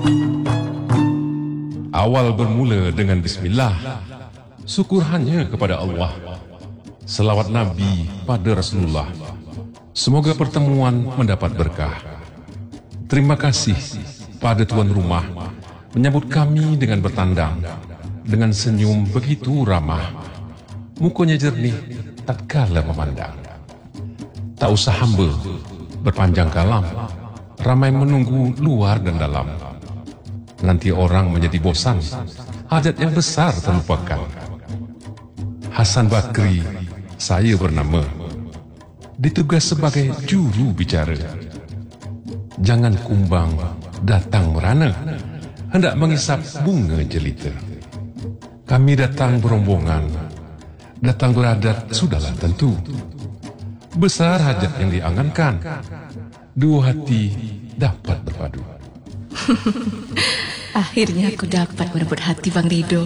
Awal bermula dengan bismillah. Syukur hanya kepada Allah. Selawat Nabi pada Rasulullah. Semoga pertemuan mendapat berkah. Terima kasih pada tuan rumah menyambut kami dengan bertandang, dengan senyum begitu ramah. Mukanya jernih tatkala memandang. Tak usah hamba berpanjang kalam, ramai menunggu luar dan dalam. Nanti orang menjadi bosan, hajat yang besar terlupakan. Hasan Bakri, saya bernama, ditugas sebagai juru bicara. Jangan kumbang datang merana, hendak mengisap bunga jelita. Kami datang berombongan, datang beradat sudahlah tentu. Besar hajat yang diangankan, dua hati dapat berpadu. Akhirnya aku dapat merebut hati Bang Rido.